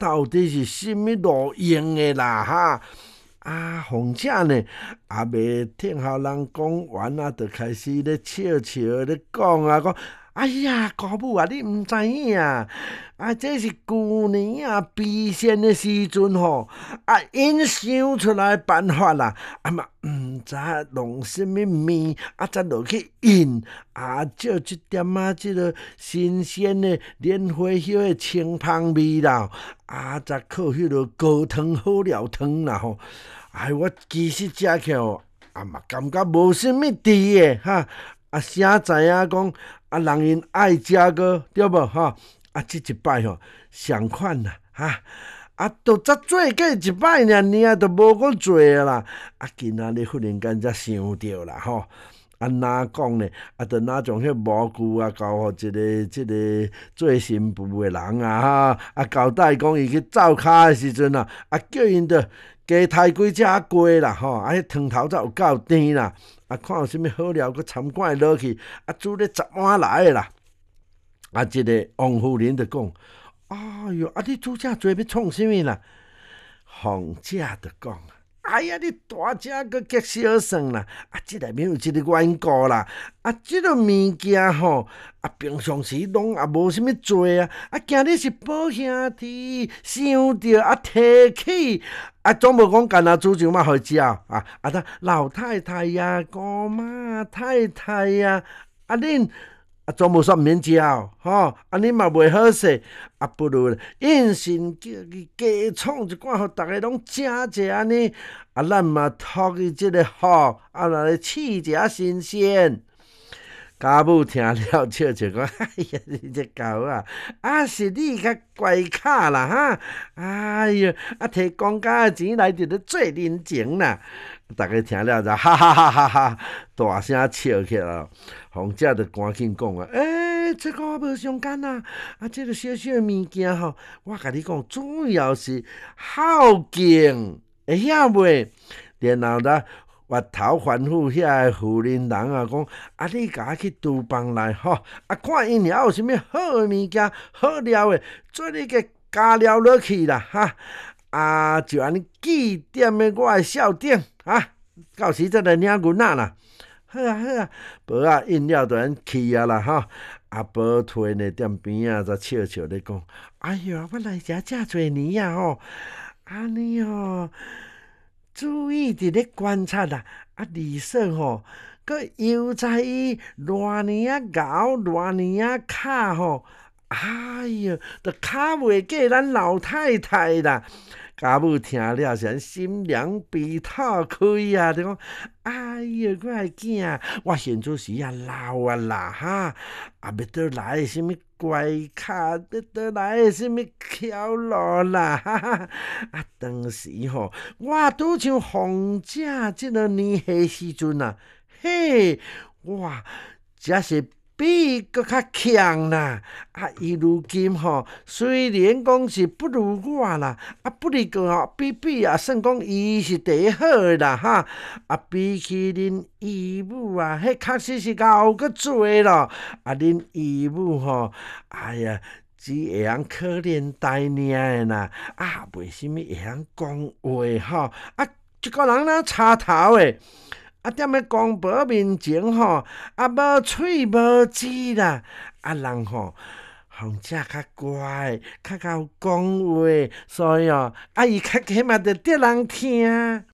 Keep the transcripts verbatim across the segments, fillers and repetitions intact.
到底是什么路用的啦哈？啊，况且呢，也未听候人讲完啊，就开始咧笑笑咧讲啊，讲哎呀，姑母啊，你毋知影啊，啊，这是旧年啊避仙的时阵吼，啊，因想出来的办法啦，啊嘛毋知弄什么面，啊，才落去印，啊，借即点啊，即个新鲜的莲花叶的清芳味啦，啊，才靠迄落高汤好料汤啦吼。哎，我其实食起哦，啊嘛感觉无什么甜的哈，啊，啥知影讲啊，人因爱食个对无哈？啊，即一摆吼，相款啦哈，啊，都才做过一摆尔尔，都无讲做啊啦，啊，今仔日忽然间才想着啦吼。啊，哪讲呢？啊，就哪将迄模具啊，交互一个即个做新妇的人啊，哈，啊，交代讲伊去灶骹的时阵啊，啊，叫因着加抬几只鸡啦，吼，啊，迄汤头才有够甜啦，啊，看有啥物好料，佮参管落去，啊，煮咧十碗来的啦。啊，即个王夫人就讲，哎哟，啊，你煮遮多要创啥物啦？凤姐就讲。哎呀，你大只个极小算啦！啊，即内面有一个缘故啦。啊，即个物件吼，啊，平常时拢也无啥物做啊。啊，今日是宝兄弟想着啊，提起啊，总无讲干那煮上嘛好食啊。啊，他老太太呀，姑妈太太呀，啊，恁。啊，总无煞毋免食哦，吼！啊，你嘛袂好势，啊，不如应先叫伊加创一罐，互逐个拢食者安尼，啊，咱嘛托伊即个福，啊，来试者新鲜。家母听了笑笑讲：“哎呀，你这狗啊，啊是你较怪卡啦哈！哎呀，啊摕公家的钱来伫咧做人情啦。”大家听了就哈哈哈哈哈，大声笑起来。凤姐就赶紧讲啊：“诶、欸，这个我无相干啦，啊，这个小小的物件吼，我甲你讲，主要是孝敬，会晓袂？然后呢？”越头反复遐个妇人人啊，讲啊，你甲我去厨房内吼，啊，看因遐有啥物好诶物件、好料诶，做你个加料落去啦，哈啊，就安尼记点诶我诶笑点啊，到时再来领银仔啦。好啊好啊，婆啊应了就安去啊啦哈。阿婆推呢踮边仔，则笑笑咧讲：哎哟，我来遮遮侪年啊吼，安尼哦。注意伫咧观察啦，啊，二嫂吼，佮又知伊偌年啊熬，偌年啊卡吼，哎哟，都卡袂过咱老太太啦。家母听了是心凉鼻透开啊，就讲，哎哟，我的囝，我现做时啊老啊啦哈，啊要倒来诶什物怪卡，要倒来诶什物巧路啦，哈哈，啊当时吼，我拄像凤姐即个年岁时阵啊，嘿，哇，真是。比佫较强啦！啊，伊如今吼，虽然讲是不如我啦，啊，不如个吼，比比啊，算讲伊是第一好诶啦哈！啊，比起恁姨母啊，迄确实是熬佫济咯。啊，恁姨母吼，哎呀，只会晓可怜待尔诶啦，啊，袂啥物会晓讲话吼，啊，一个人若插头诶。啊，踮咧公婆面前吼，啊无喙无舌啦，啊人吼，凤姐较乖，较会讲话，所以哦，啊伊较起码着得人听。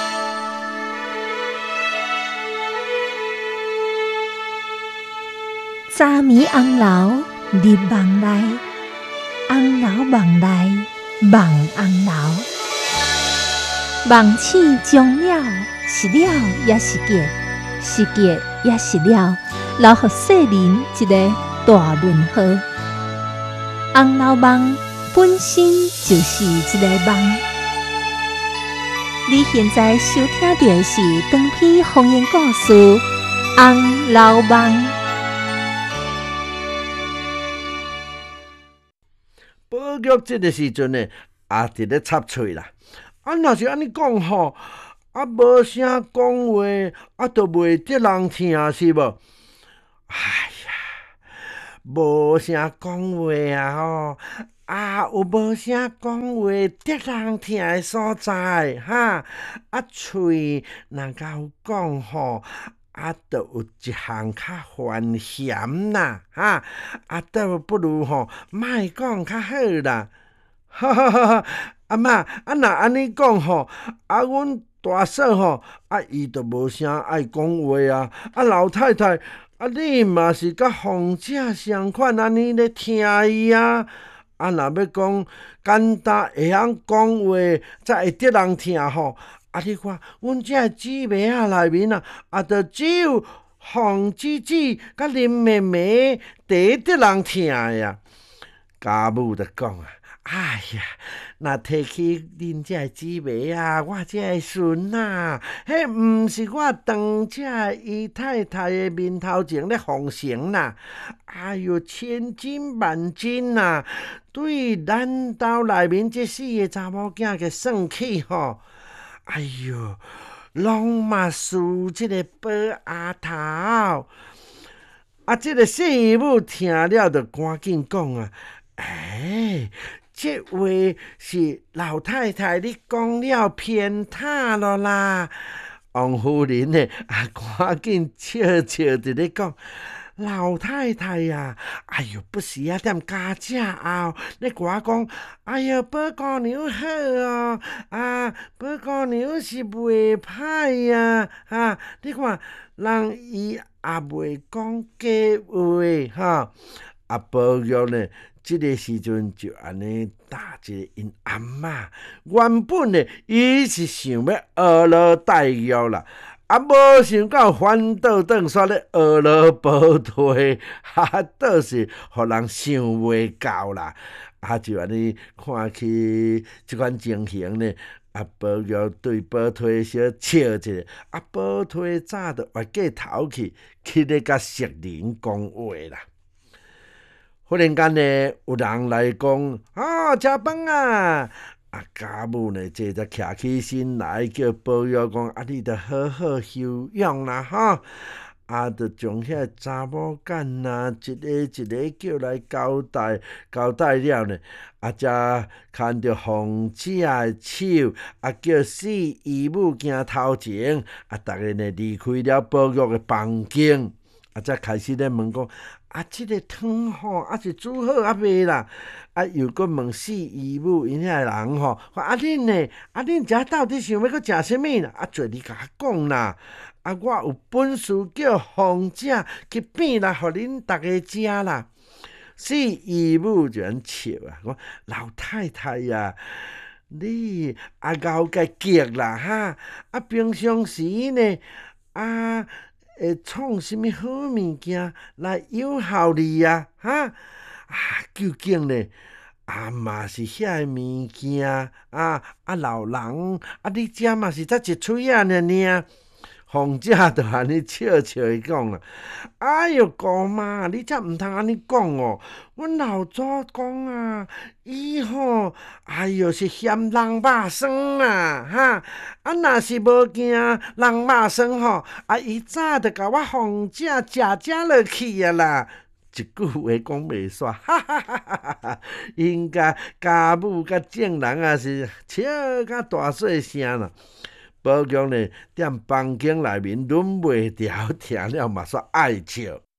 早暝红楼入梦内，红楼梦内梦红楼，梦醒终了。是了也是结，是结也是了，留予世人一个大问号。红楼梦本身就是一个梦。你现在收听到的是长篇风言故事《红楼梦》。 宝玉这个时阵呢，也伫咧插喙啦。啊，若是安尼讲吼。啊，无啥讲话，啊，都袂得人听是无？哎呀，无啥讲话啊吼， 啊，有无啥讲话得人听的所在哈？啊，喙若够讲吼，啊，都有一项较烦嫌啦哈。啊，倒不如吼，莫讲较好啦。哈哈哈哈！阿嬷，啊，若安尼讲吼，啊，阮大嫂吼，啊，伊都无啥爱讲话啊。啊，老太太，啊，你嘛是甲凤姐相款安尼咧听伊啊。啊，若要讲简单会晓讲话，才会得人听吼。啊，你看，阮遮姊妹仔内面啊，啊，就只有凤姊姊甲林妹妹第得人听呀。家母就讲啊，哎呀，若提起恁遮姊妹啊，我遮个孙啊，迄毋是我当遮姨太太的面头前咧奉承啦。哎哟，千金万金啊！对咱兜内面这四个查某囝嘅算起吼，哎哟，拢嘛输即个宝阿头。啊，即个媳妇听了就赶紧讲啊，哎，这话是老太太你讲了偏袒了啦。王夫人呢，啊，赶紧笑笑伫咧讲。老太太呀、啊，哎哟，不时啊踮家姐后，咧甲我讲，哎哟，宝姑娘好哦，啊，宝姑娘是袂歹呀，哈，你看人伊也袂讲假话哈，啊，宝玉呢，即个时阵就安尼答一个因阿嬷，原本呢，伊是想要学罗带玉啦。啊，无想到反倒转煞咧婀娜宝退，哈，倒是互人想袂到啦。啊，就安尼看起即款情形呢，啊，宝玉对宝退小笑一下，啊，宝退早就歪过头去，去咧甲熟人讲话啦。忽然间呢，有人来讲，啊，食饭啊！啊，家母呢，这才徛起身来，叫宝玉讲：啊，你着好好休养啦，哈！啊，着将遐查某囝啊，一个一个叫来交代，交代了呢，啊，才牵着凤姐的手，啊，叫四姨母行头前，啊，逐个呢离开了宝玉的房间，啊，才开始咧问讲。啊，即、这个汤吼，啊是煮好啊未啦？啊，又搁问四姨母因遐人吼，啊恁呢？啊恁遮到底想要搁食啥物啦？啊，做你甲我讲啦！啊，我有本事叫凤姐去变来，互恁逐个食啦。四姨母就安笑啊，讲老太太呀、啊，你啊熬个极啦哈！啊，平常时呢啊。会创什么好物件来诱效你啊？哈啊，究竟呢？啊嘛是遐物件啊啊老人啊，你遮嘛是才一喙仔尔尔。凤姐就安尼笑笑伊讲啦，哎哟，姑妈，你则毋通安尼讲哦。阮老祖讲啊，伊吼，哎哟是嫌人肉酸啊，哈！啊，若是无惊人肉酸吼，啊，伊早就甲我凤姐食食落去啊啦。一句话讲袂煞，哈哈哈哈哈！因甲家母甲众人也是笑甲大细声啦。宝玉呢，踮房间内面忍袂牢，听了嘛煞爱笑。